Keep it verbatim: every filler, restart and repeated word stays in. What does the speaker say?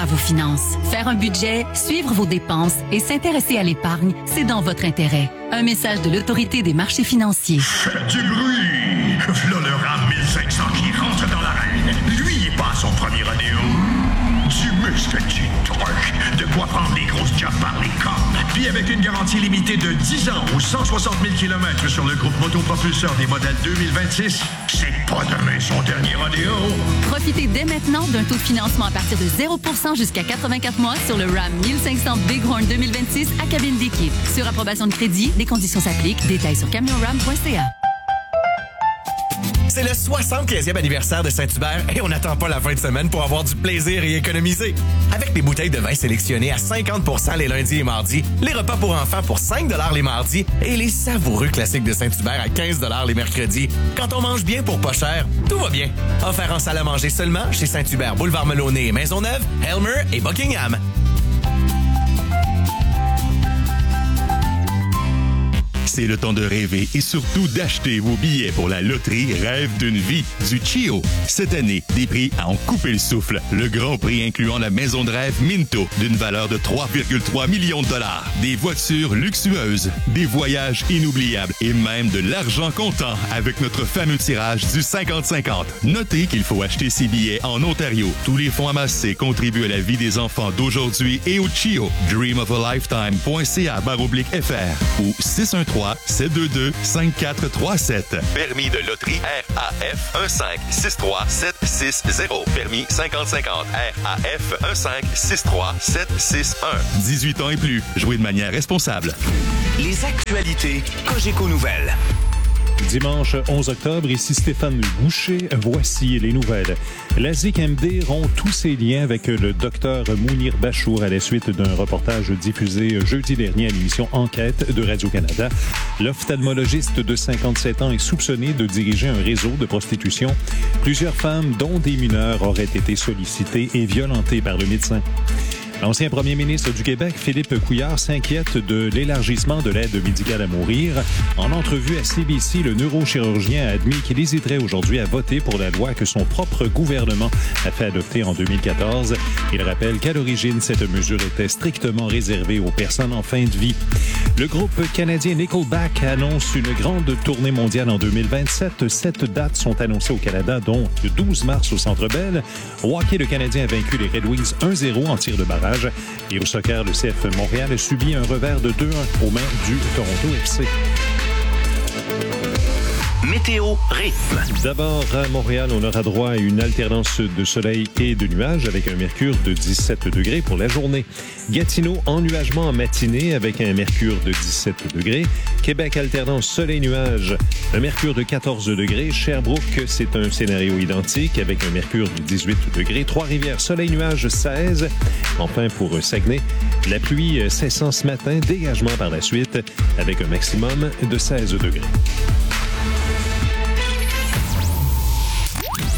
vos finances. Faire un budget, suivre vos dépenses et s'intéresser à l'épargne, c'est dans votre intérêt. Un message de l'Autorité des marchés financiers. Faites du bruit! V'là le RAM mille cinq cents qui rentre dans l'arène. Lui, il passe son premier rodéo. Du muscle, du torque. De quoi prendre les grosses jobs par les cornes. Puis avec une garantie limitée de dix ans ou cent soixante mille kilomètres sur le groupe motopropulseur des modèles deux mille vingt-six, c'est pas demain son dernier rodéo. Profitez dès maintenant d'un taux de financement à partir de zéro pour cent jusqu'à quatre-vingt-quatre mois sur le RAM mille cinq cents Bighorn deux mille vingt-six à cabine d'équipe. Sur approbation de crédit, des conditions s'appliquent. Détails sur camion ram point c a. C'est le soixante-quinzième anniversaire de Saint-Hubert et on n'attend pas la fin de semaine pour avoir du plaisir et économiser. Avec des bouteilles de vin sélectionnées à cinquante pour cent les lundis et mardis, les repas pour enfants pour cinq dollars les mardis et les savoureux classiques de Saint-Hubert à quinze dollars les mercredis. Quand on mange bien pour pas cher, tout va bien. Offert en salle à manger seulement chez Saint-Hubert, Boulevard Melonnet, Maisonneuve, Helmer et Buckingham. C'est le temps de rêver et surtout d'acheter vos billets pour la loterie Rêve d'une vie du Chio. Cette année, des prix à en couper le souffle. Le grand prix incluant la maison de rêve Minto d'une valeur de trois virgule trois millions de dollars. Des voitures luxueuses, des voyages inoubliables et même de l'argent comptant avec notre fameux tirage du cinquante cinquante. Notez qu'il faut acheter ses billets en Ontario. Tous les fonds amassés contribuent à la vie des enfants d'aujourd'hui et au Chio. dream of a lifetime point c a barre oblique F R ou six un trois sept deux deux cinq quatre trois sept. Permis de loterie R A F un cinq six trois sept six zéro. Permis cinquante cinquante R A F un cinq six trois sept six un. dix-huit ans et plus. Jouez de manière responsable. Les actualités Cogeco Nouvelles. Dimanche onze octobre, ici Stéphane Boucher. Voici les nouvelles. La Z I C M D rompt tous ses liens avec le docteur Mounir Bachour à la suite d'un reportage diffusé jeudi dernier à l'émission Enquête de Radio-Canada. L'ophtalmologiste de cinquante-sept ans est soupçonné de diriger un réseau de prostitution. Plusieurs femmes, dont des mineurs, auraient été sollicitées et violentées par le médecin. L'ancien premier ministre du Québec, Philippe Couillard, s'inquiète de l'élargissement de l'aide médicale à mourir. En entrevue à C B C, le neurochirurgien a admis qu'il hésiterait aujourd'hui à voter pour la loi que son propre gouvernement a fait adopter en deux mille quatorze. Il rappelle qu'à l'origine, cette mesure était strictement réservée aux personnes en fin de vie. Le groupe canadien Nickelback annonce une grande tournée mondiale en deux mille vingt-sept. Sept dates sont annoncées au Canada, dont le douze mars au Centre Bell. Au hockey, le Canadien a vaincu les Red Wings un zéro en tir de barrage. Et au soccer, le C F Montréal a subi un revers de deux un aux mains du Toronto F C. Météo rythme. D'abord, à Montréal, on aura droit à une alternance de soleil et de nuages avec un mercure de dix-sept degrés pour la journée. Gatineau, ennuagement en matinée avec un mercure de dix-sept degrés. Québec, alternance soleil-nuage, un mercure de quatorze degrés. Sherbrooke, c'est un scénario identique avec un mercure de dix-huit degrés. Trois-Rivières, soleil-nuage, seize. Enfin, pour Saguenay, la pluie cessant ce matin, dégagement par la suite avec un maximum de seize degrés.